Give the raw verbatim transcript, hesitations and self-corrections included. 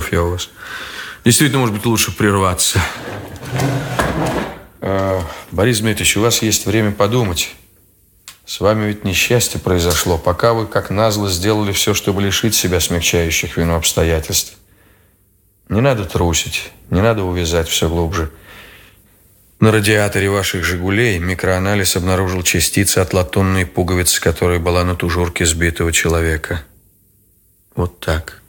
Каков я у вас. Действительно, может быть, лучше прерваться. А, Борис Дмитриевич, у вас есть время подумать. С вами ведь несчастье произошло, пока вы, как назло, сделали все, чтобы лишить себя смягчающих вину обстоятельств. Не надо трусить, не надо увязать все глубже. На радиаторе ваших «Жигулей» микроанализ обнаружил частицы от латунной пуговицы, которая была на тужурке сбитого человека. Вот так.